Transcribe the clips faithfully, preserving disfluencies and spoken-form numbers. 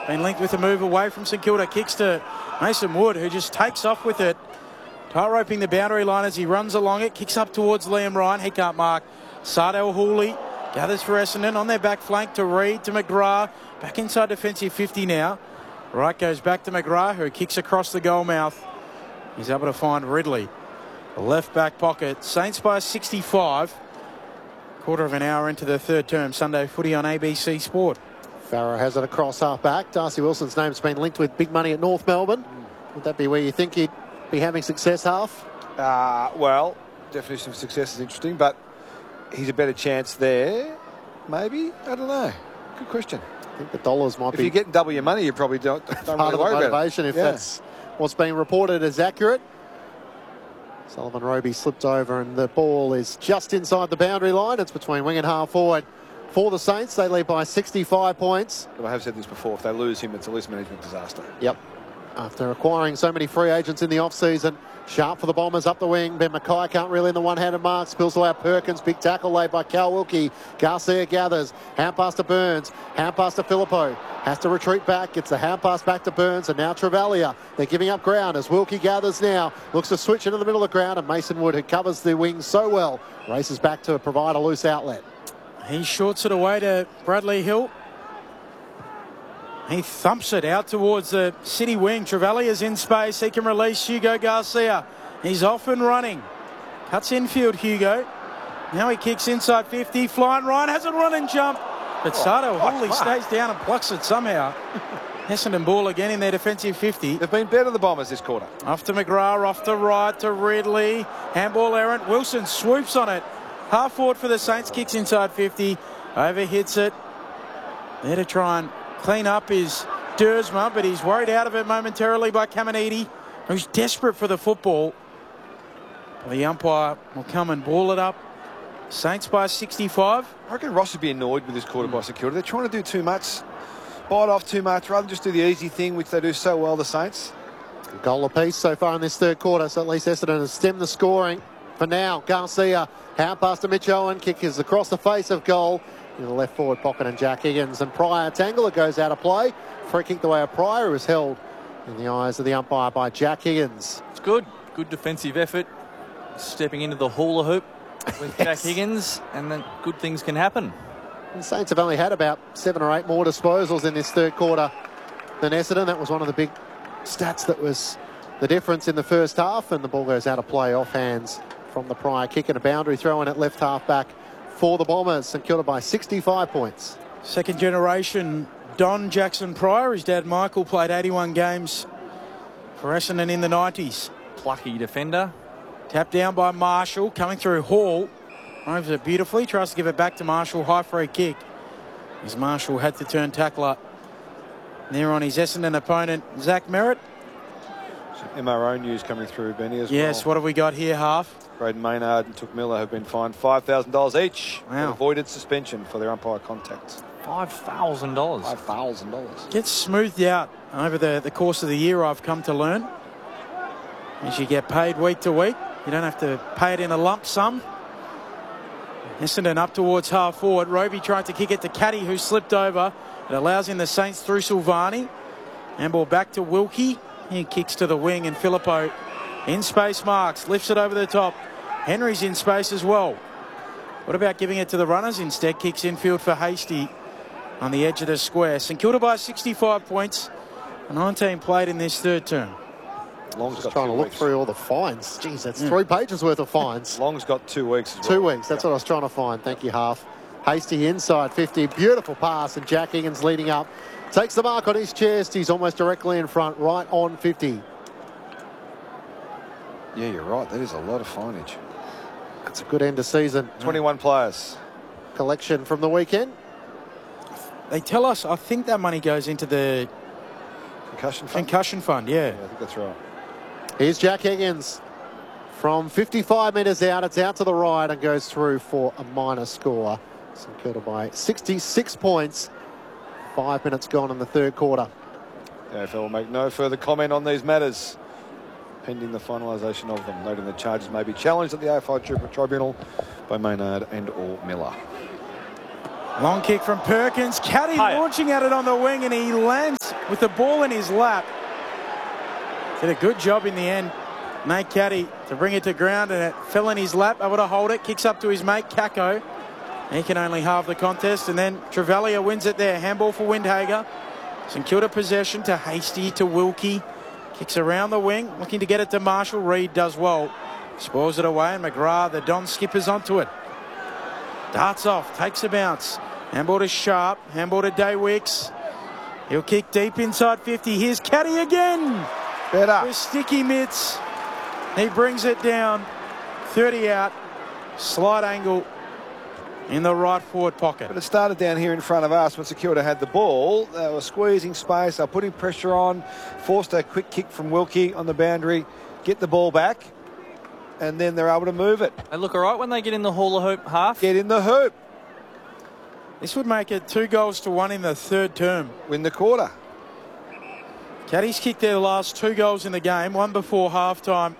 been linked with a move away from St Kilda. Kicks to Mason Wood, who just takes off with it. Tight roping the boundary line as he runs along it. Kicks up towards Liam Ryan. He can't mark. Sardell Hooley gathers for Essendon on their back flank to Reid, to McGrath. Back inside defensive fifty now. Right goes back to McGrath, who kicks across the goal mouth. He's able to find Ridley. The left back pocket. Saints by sixty-five. Quarter of an hour into the third term. Sunday footy on A B C Sport. Farrow has it across half back. Darcy Wilson's name's been linked with big money at North Melbourne. Would that be where you think he'd be having success, half? Uh, well, definition of success is interesting, but he's a better chance there. Maybe? I don't know. Good question. I think the dollars might if be... If you're getting double your money, you probably don't, don't part really of the worry motivation, about it. if Yeah. that's what's being reported as accurate. Sullivan Roby slipped over and the ball is just inside the boundary line. It's between wing and half forward for the Saints. They lead by sixty-five points. But I have said this before, if they lose him, it's a list management disaster. Yep. After acquiring so many free agents in the off-season, sharp for the Bombers up the wing. Ben Mackay can't reel in the one-handed mark. Spills away at Perkins. Big tackle laid by Cal Wilkie. Garcia gathers. Hand pass to Burns. Hand pass to Filippo. Has to retreat back. Gets the hand pass back to Burns. And now Travalia. They're giving up ground as Wilkie gathers now. Looks to switch into the middle of the ground. And Mason Wood, who covers the wings so well, races back to provide a loose outlet. He shorts it away to Bradley Hill. He thumps it out towards the city wing. Travalia's in space. He can release Hugo Garcia. He's off and running. Cuts infield, Hugo. Now he kicks inside fifty. Flying Ryan has a run and jump. But Sardell Hooley stays down and plucks it somehow. Essendon ball again in their defensive fifty. They've been better, the Bombers, this quarter. Off to McGrath, off to right to Ridley. Handball errant. Wilson swoops on it. Half forward for the Saints. Kicks inside fifty. Over hits it. There to try and clean up is Dersma, but he's worried out of it momentarily by Caminiti, who's desperate for the football. The umpire will come and ball it up. Saints by sixty-five. I reckon Ross would be annoyed with this quarter by St Kilda. They're trying to do too much, bite off too much, rather than just do the easy thing, which they do so well, the Saints. A goal apiece so far in this third quarter, so at least Essendon has stemmed the scoring. For now, Garcia, hand pass to Mitch Owen, kick is across the face of goal. In the left forward pocket and Jack Higgins and Pryor tangle. It goes out of play. Free kick the way of Pryor, who was held in the eyes of the umpire by Jack Higgins. It's good. Good defensive effort. Stepping into the hula hoop with yes. Jack Higgins, and then good things can happen. The Saints have only had about seven or eight more disposals in this third quarter than Essendon. That was one of the big stats that was the difference in the first half, and the ball goes out of play off hands from the Pryor kick, and a boundary throw in at left half back for the Bombers. St Kilda by sixty-five points. Second generation Don Jackson Pryor. His dad Michael played eighty-one games for Essendon in the nineties. Plucky defender. Tapped down by Marshall, coming through Hall. Moves it beautifully, tries to give it back to Marshall. High free kick. As Marshall had to turn tackler there on his Essendon opponent, Zach Merritt. Some M R O news coming through, Benny, as yes, well. Yes, what have we got here, half? Braden Maynard and Took Miller have been fined five thousand dollars each. Wow. Avoided suspension for their umpire contact. five thousand dollars. five thousand dollars. Gets smoothed out over the, the course of the year, I've come to learn. As you get paid week to week, you don't have to pay it in a lump sum. Essendon up towards half forward. Roby tried to kick it to Caddy, who slipped over. It allows in the Saints through Silvani. Handball back to Wilkie. He kicks to the wing, and Filippo in space marks. Lifts it over the top. Henry's in space as well. What about giving it to the runners instead? Kicks infield for Hasty on the edge of the square. St Kilda by sixty-five points. nineteen played in this third term. Long's Just got trying two to look weeks. through all the fines. Jeez, that's Yeah. three pages worth of fines. Long's got two weeks as Two well. weeks, that's Yep. what I was trying to find. Thank you, half. Hasty inside fifty. Beautiful pass, and Jack Higgins leading up. Takes the mark on his chest. He's almost directly in front, right on fifty. Yeah, you're right. That is a lot of fineage. That's a good end of season. twenty-one players. Collection from the weekend. They tell us, I think that money goes into the Concussion fund? concussion fund, yeah. Yeah, I think that's right. Here's Jack Higgins from fifty-five metres out. It's out to the right and goes through for a minor score. St Kilda by sixty-six points. Five minutes gone in the third quarter. The A F L will make no further comment on these matters pending the finalisation of them, noting the charges may be challenged at the A F L Tribunal by Maynard and or Miller. Long kick from Perkins. Caddy Hiya. launching at it on the wing, and he lands with the ball in his lap. Did a good job in the end, Nate Caddy, to bring it to ground, and it fell in his lap, able to hold it, kicks up to his mate, Kako. He can only halve the contest, and then Trevelyan wins it there. Handball for Windhager. St Kilda possession to Hasty, to Wilkie. Kicks around the wing, looking to get it to Marshall. Reid does well. Spoils it away, and McGrath, the Don skippers onto it. Darts off, takes a bounce. Handball to Sharp, handball to Daywicks. He'll kick deep inside fifty. Here's Caddy again. Better. With sticky mitts. He brings it down. thirty out. Slight angle in the right forward pocket. But it started down here in front of us when St Kilda had the ball. They were squeezing space. They were putting pressure on. Forced a quick kick from Wilkie on the boundary. Get the ball back. And then they're able to move it. They look all right when they get in the hula hoop half. Get in the hoop. This would make it two goals to one in the third term. Win the quarter. Caddy's kicked their last two goals in the game, one before halftime,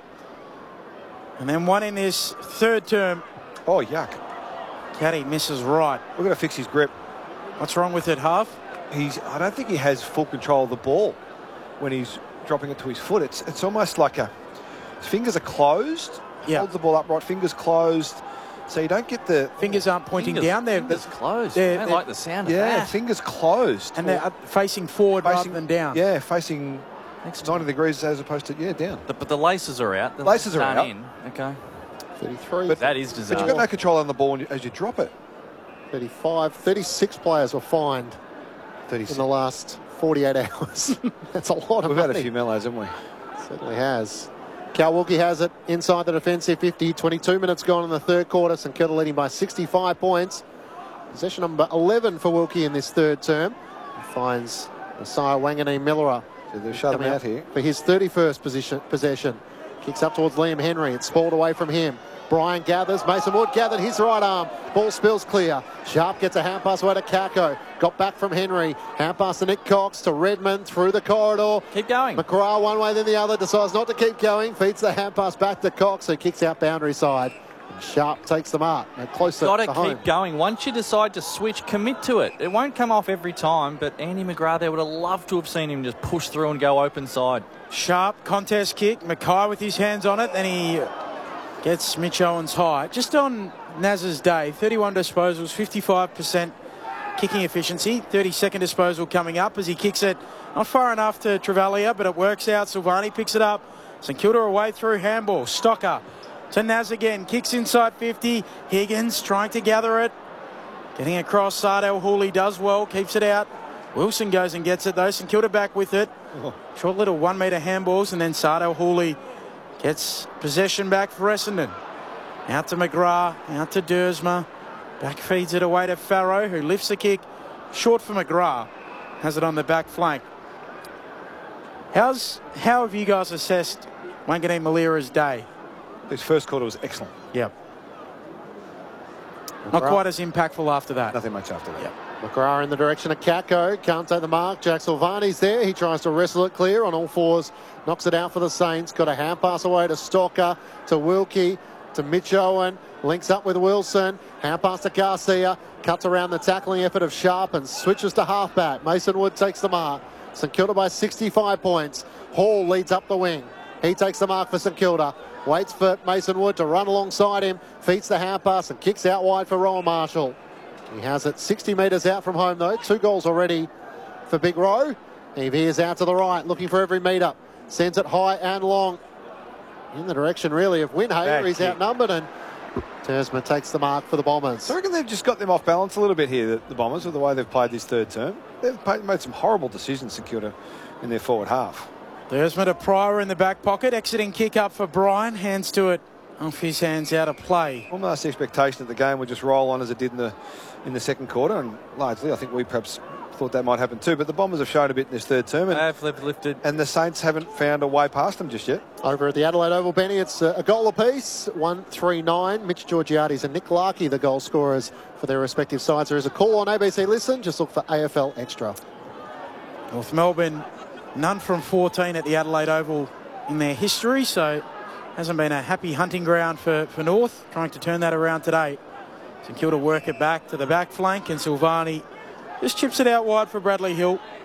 and then one in this third term. Oh, yuck. Caddy misses right. We're going to fix his grip. What's wrong with it, Half? He's. I don't think he has full control of the ball when he's dropping it to his foot. It's it's almost like a, his fingers are closed. Yeah. Holds the ball upright, fingers closed. So you don't get the... Fingers aren't pointing Fingers, down. They're, fingers closed. they're- I don't they're- like the sound of Yeah, that. fingers closed. and they're up facing forward Facing- rather than down. Yeah, facing Next ninety degrees as opposed to, yeah, down. The, but the laces are out. The Laces are aren't out. in. Okay. thirty-three, But- That is But disaster. you've got no control on the ball when you- as you drop it. thirty-five, thirty-six players were fined in thirty-six. the last forty-eight hours. That's a lot of We've money. had a few mellows, haven't we? Certainly has. Cal Wilkie has it inside the defensive fifty. twenty-two minutes gone in the third quarter. St Kilda leading by sixty-five points. Possession number eleven for Wilkie in this third term. He finds Messiah Wangani Millera So they're shutting coming out here. for his thirty-first position, possession. Kicks up towards Liam Henry. It's spoiled away from him. Brian gathers. Mason Wood gathered his right arm. Ball spills clear. Sharp gets a hand pass away to Kako. Got back from Henry. Hand pass to Nick Cox to Redmond through the corridor. Keep going. McGrath one way then the other. Decides not to keep going. Feeds the hand pass back to Cox, who kicks out boundary side. And Sharp takes the mark. Now closer Got to to home. keep going. Once you decide to switch, commit to it. It won't come off every time, but Andy McGrath, they would have loved to have seen him just push through and go open side. Sharp contest kick. Mackay with his hands on it. Then he gets Mitch Owens high. Just on Naz's day, thirty-one disposals, fifty-five percent kicking efficiency. thirty-second disposal coming up as he kicks it not far enough to Trevelyan, but it works out. Silvani picks it up. St Kilda away through handball. Stocker to Naz again. Kicks inside fifty. Higgins trying to gather it. Getting across. Sardell Hooley does well. Keeps it out. Wilson goes and gets it though. St Kilda back with it. Short little one metre handballs, and then Sardell Hooley gets possession back for Essendon. Out to McGrath, out to Dersma. Back feeds it away to Farrow, who lifts the kick. Short for McGrath. Has it on the back flank. How's How have you guys assessed Wangani Malira's day? His first quarter was excellent. Yep. Not quite as impactful after that. Nothing much after that. Yep. McGrath in the direction of Kako. Can't take the mark. Jack Silvani's there. He tries to wrestle it clear on all fours. Knocks it out for the Saints. Got a hand pass away to Stocker, to Wilkie, to Mitch Owen. Links up with Wilson. Hand pass to Garcia. Cuts around the tackling effort of Sharp and switches to halfback. Mason Wood takes the mark. St Kilda by sixty-five points. Hall leads up the wing. He takes the mark for St Kilda. Waits for Mason Wood to run alongside him. Feeds the hand pass and kicks out wide for Rowan Marshall. He has it sixty metres out from home though. Two goals already for Big Row. He veers out to the right, looking for every metre. Sends it high and long. In the direction really of Windhager. Bad He's kick. outnumbered, and Tersma takes the mark for the Bombers. So I reckon they've just got them off balance a little bit here, the, the Bombers, with the way they've played this third term. They've played, made some horrible decisions, St Kilda, in their forward half. Dersma to Pryor in the back pocket. Exiting kick up for Bryan. Hands to it. Off his hands, out of play. Almost the expectation that the game would just roll on as it did in the in the second quarter, and largely I think we perhaps thought that might happen too. But the Bombers have shown a bit in this third term, and, Have they've lifted. and the Saints haven't found a way past them just yet. Over at the Adelaide Oval, Benny, it's a goal apiece. one three nine. Mitch Georgiades and Nick Larkey, the goal scorers for their respective sides. There is a call on A B C Listen. Just look for A F L Extra. North Melbourne, none from fourteen at the Adelaide Oval in their history, so hasn't been a happy hunting ground for, for North. Trying to turn that around today. St Kilda work it back to the back flank, and Silvani just chips it out wide for Bradley Hill.